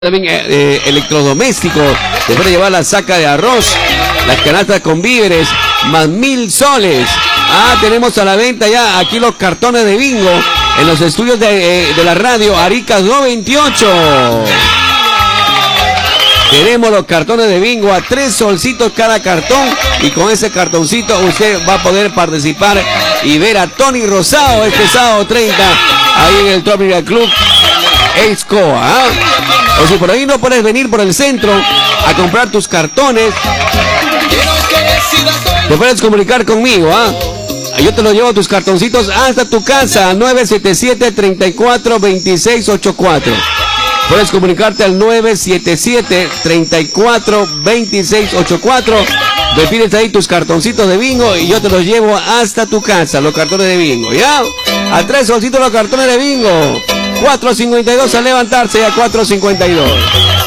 También electrodomésticos, te puede llevar la saca de arroz, las canastas con víveres, más 1000 soles. Tenemos a la venta ya aquí los cartones de bingo en los estudios de la radio Aricas 228. Tenemos los cartones de bingo a 3 solcitos cada cartón, y con ese cartoncito usted va a poder participar y ver a Tony Rosado este sábado 30 ahí en el Tropical Club Excoa. O si por ahí no puedes venir por el centro a comprar tus cartones, te puedes comunicar conmigo. Yo te lo llevo tus cartoncitos hasta tu casa, 977-342684. Puedes comunicarte al 977-342684. Me pides ahí tus cartoncitos de bingo y yo te los llevo hasta tu casa, los cartones de bingo, ¿ya? A 3 solcitos los cartones de bingo. 4.52 a levantarse, a 4.52.